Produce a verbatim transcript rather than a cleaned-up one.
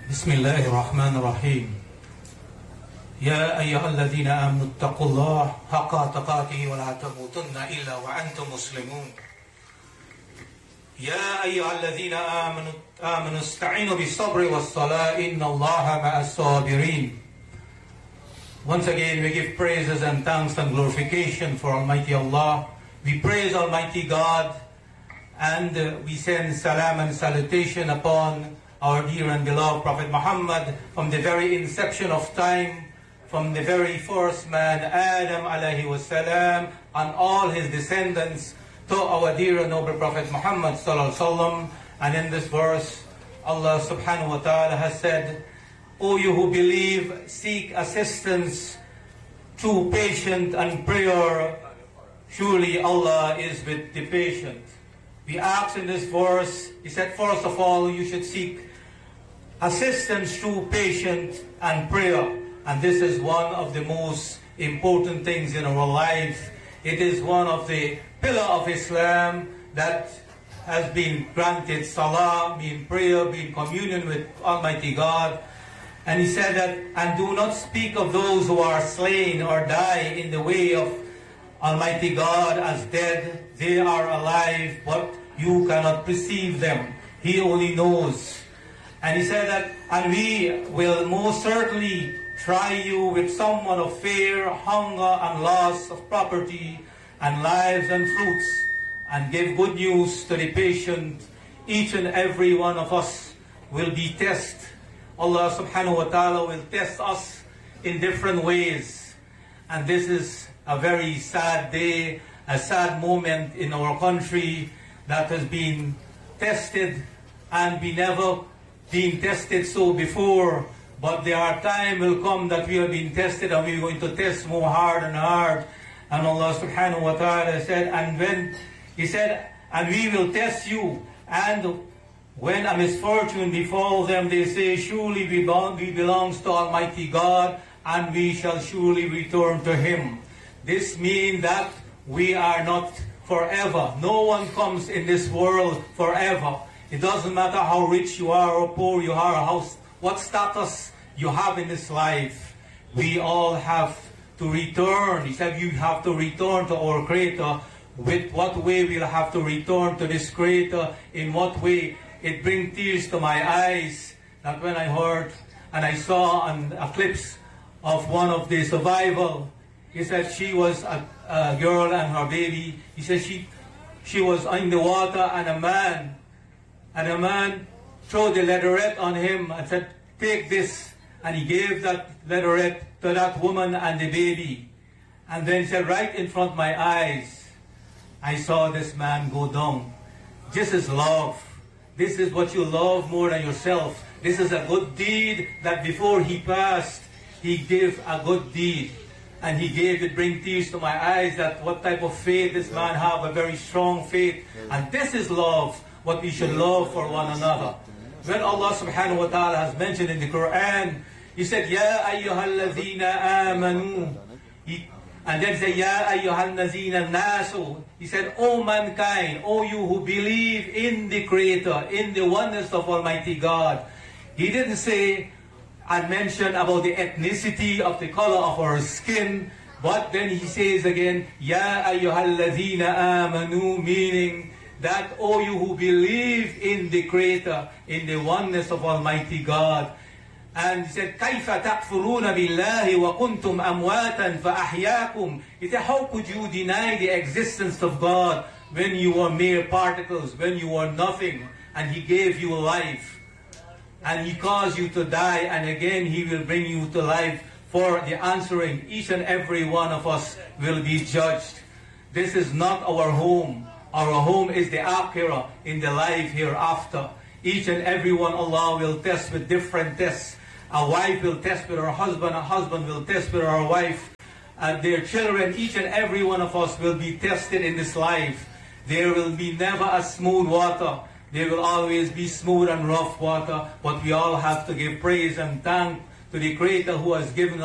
بسم الله الرحمن الرحيم يا أيها الذين آمنوا اتقوا الله حق تقاته ولا تموتن إلا وأنتم مسلمون يا أيها الذين آمنوا آمنوا استعينوا بالصبر والصلاة إن الله مع الصابرين. Once again we give praises and thanks and glorification for Almighty Allah. We praise Almighty God and uh, we send salam and salutation upon our dear and beloved Prophet Muhammad from the very inception of time, from the very first man Adam alayhi wasalam and all his descendants to our dear and noble Prophet Muhammad sallallahu alaihi wasallam. And in this verse Allah subhanahu wa ta'ala has said, O you who believe, seek assistance through patience and prayer. Surely Allah is with the patient. We ask in this verse, He said, first of all, you should seek assistance through patience and prayer. And this is one of the most important things in our life. It is one of the pillars of Islam that has been granted, salah, being prayer, being communion with Almighty God. And He said that, and do not speak of those who are slain or die in the way of Almighty God as dead. They are alive, but you cannot perceive them. He only knows. And He said that, and we will most certainly try you with somewhat of fear, hunger, and loss of property, and lives and fruits, and give good news to the patient. Each and every one of us will be tested. Allah subhanahu wa ta'ala will test us in different ways. And this is a very sad day, a sad moment in our country that has been tested, and we never been tested so before. But there are time will come that we have been tested, and we're going to test more hard and hard. And Allah subhanahu wa ta'ala said, and when He said, and we will test you, and when a misfortune befall them, they say, surely we belong, we belongs to Almighty God, and we shall surely return to Him. This means that we are not forever. No one comes in this world forever. It doesn't matter how rich you are or poor you are, how, what status you have in this life. We all have to return. He said, you have to return to our Creator. With what way we'll have to return to this Creator? In what way? It brings tears to my eyes that when I heard and I saw an, a clips of one of the survival. He said she was a, a girl and her baby. He said she, she was in the water, and a man, and a man threw the leatherette on him and said, take this. And he gave that leatherette to that woman and the baby. And then he said, right in front of my eyes, I saw this man go down. This is love. This is what you love more than yourself. This is a good deed that before he passed, he gave a good deed. And he gave it, bring tears to my eyes, that what type of faith this man have, a very strong faith. And this is love, what we should love for one another. When Allah subhanahu wa ta'ala has mentioned in the Quran, He said, Ya ayyuhalladhina amanu. He, and then He said, Ya ayyuhalladhina nasu. He said, O mankind, O you who believe in the Creator, in the oneness of Almighty God. He didn't say and mention about the ethnicity of the color of our skin, but then He says again, Ya ayyuhalladhina amanu, meaning that, O you who believe in the Creator, in the oneness of Almighty God. And He said, كَيْفَ تَكْفُرُونَ بِاللَّهِ وَكُنْتُمْ أَمْوَاتًا فَأَحْيَاكُمْ. He said, how could you deny the existence of God when you were mere particles, when you were nothing, and He gave you life, and He caused you to die, and again He will bring you to life for the answering. Each and every one of us will be judged. This is not our home. Our home is the akhirah, in the life hereafter. Each and every one Allah will test with different tests. A wife will test with her husband, a husband will test with her wife, and their children. Each and every one of us will be tested in this life. There will be never a smooth water. There will always be smooth and rough water, but we all have to give praise and thanks to the Creator who has given us